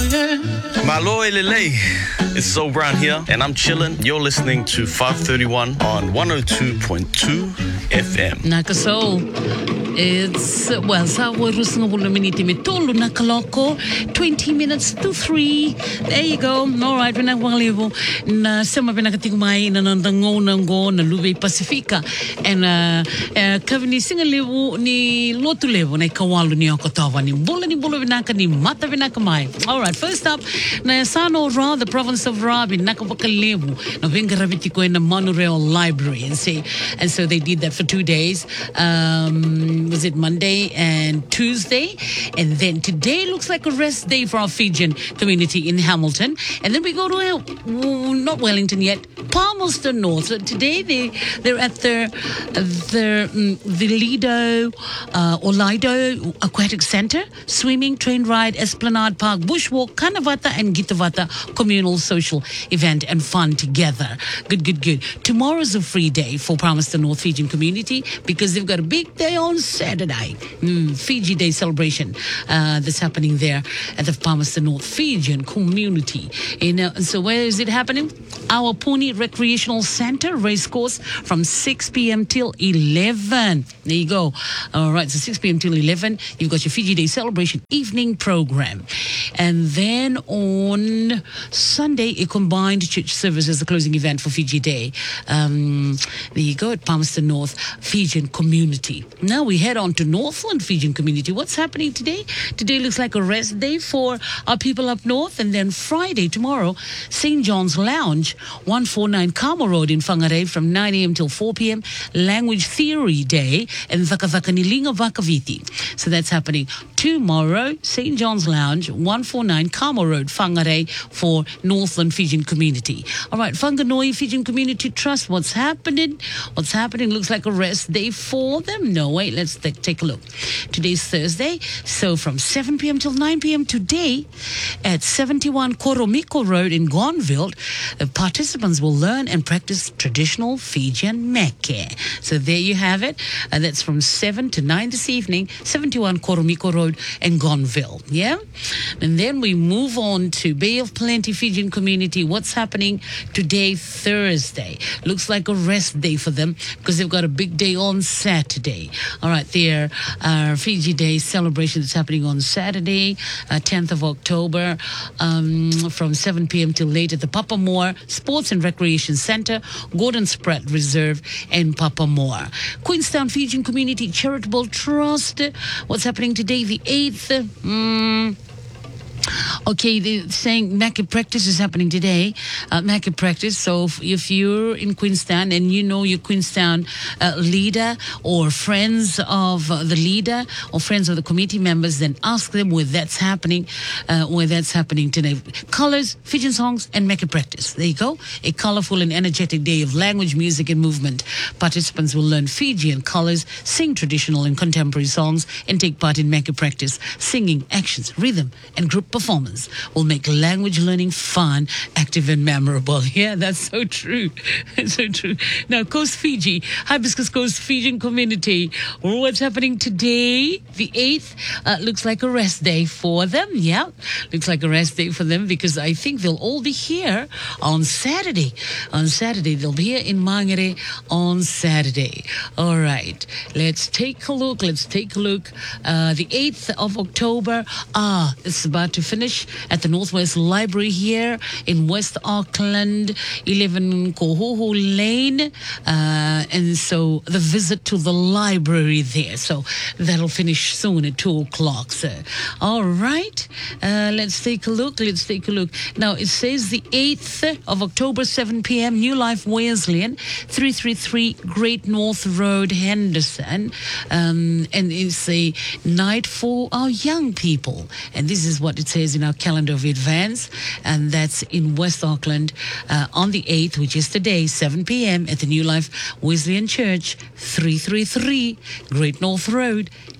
Malo Elele. It's Zoe Brown here, and I'm chilling. You're listening to 531 on 102.2 FM. Nakasol. It's, well, sa warusang minute mitolo nakaloko, 20 minutes to 3. There you go. All right, pinagwalibo na sama pinakatigmay na nandango na Lube Pacifica. And kavini singalibo ni lotu levo na ikawalu ni okotawa ni bula vinaka ni mata vinakamay. All right, first up, na Sano Ra, the province of Rabi, nakapakalibo na vingarabiti ko in the monorail library. And so they did that for 2 days. Was it Monday and Tuesday? And then today looks like a rest day for our Fijian community in Hamilton. And then we go to, not Wellington yet, Palmerston North. So today they're at the Lido Aquatic Centre, swimming, train ride, Esplanade Park, bushwalk, Kanavata and Gitavata communal social event and fun together. Good. Tomorrow's a free day for Palmerston North Fijian community because they've got a big day on Saturday. Fiji Day celebration that's happening there at the Palmerston North Fijian community. And so where is it happening? Our Puni Recreational Centre racecourse from 6 p.m. till 11. There you go. All right, so 6 p.m. till 11, you've got your Fiji Day celebration evening program. And then on Sunday, a combined church service as the closing event for Fiji Day. There you go at Palmerston North Fijian community. Now we head on to Northland Fijian community. What's happening today? Today looks like a rest day for our people up north. And then Friday, tomorrow, St. John's Lounge, 149 Kama Road in Whangarei from 9 a.m. till 4 p.m. Language Theory Day and Vakavakanilinga Vakaviti. So that's happening tomorrow, St. John's Lounge, 149 Kama Road, Whangarei for Northland Fijian community. All right, Whanganui Fijian Community Trust, what's happening? Looks like a rest day for them. No, wait, let's take a look. Today's Thursday, so from 7 p.m. till 9 p.m. today at 71 Koromiko Road in Gonville, participants will learn and practice traditional Fijian meke. So there you have it. That's from 7 to 9 this evening, 71 Koromiko Road in Gonville. Yeah? And then we move on to Bay of Plenty Fijian community. What's happening today, Thursday? Looks like a rest day for them because they've got a big day on Saturday. All right, their Fiji Day celebration is happening on Saturday, 10th of October, from 7 p.m. till late at the Papamoa Sports and Recreation Centre, Gordon Spratt Reserve, and Papamoa. Queenstown Fijian Community Charitable Trust. What's happening today, the 8th? Okay, they're saying market practice is happening today. Market practice. So if you're in Queenstown and you know your Queenstown leader or friends of the leader or friends of the committee members, then ask them where that's happening today. Colors, Fijian songs, and market practice. There you go. A colorful and energetic day of language, music, and movement. Participants will learn Fijian colors, sing traditional and contemporary songs, and take part in market practice. Singing, actions, rhythm, and group performance will make language learning fun, active, and memorable. Yeah, that's so true. It's so true. Now, Coast Fiji, Hibiscus Coast Fijian community. What's happening today? The 8th looks like a rest day for them. Yeah, looks like a rest day for them because I think they'll all be here on Saturday. They'll be here in Mangere on Saturday. All right, let's take a look. The 8th of October. It's about to finish at the Northwest Library here in West Auckland, 11 Kohoho Lane. And so the visit to the library there. So that'll finish soon at 2 o'clock. So, all right. Let's take a look. Now, it says the 8th of October, 7 p.m., New Life Wesleyan, 333 Great North Road, Henderson. And it's a night for our young people. And this is what it says in our calendar of advance, and that's in West Auckland on the 8th, which is today, 7 p.m. at the New Life Wesleyan Church, 333 Great North Road,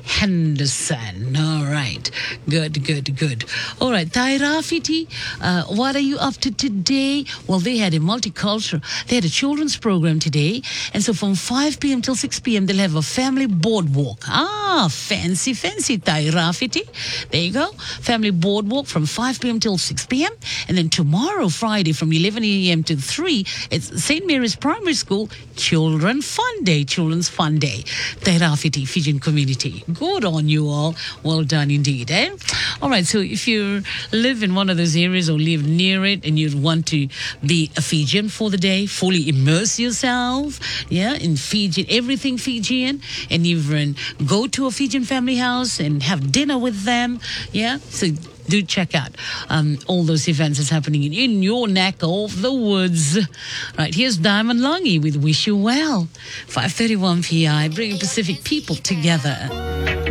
Henderson. All right. Good. All right. Tairafiti, what are you up to today? Well, they had a multicultural, they had a children's program today. And so from 5 p.m. till 6 p.m., they'll have a family boardwalk. Fancy, Tairafiti. There you go. Family boardwalk from 5 p.m. till 6 p.m. And then tomorrow, Friday, from 11 a.m. to 3, it's St. Mary's Primary School Children's Fun Day. Tairafiti, Fijian community. Good on you all. Well done indeed, eh? All right, so if you live in one of those areas or live near it and you want to be a Fijian for the day, fully immerse yourself, in Fijian, everything Fijian, and even go to a Fijian family house and have dinner with them, so do check out all those events that's happening in your neck of the woods. Right, here's Diamond Langi with Wish You Well. 5:31 PI, bringing Pacific people together.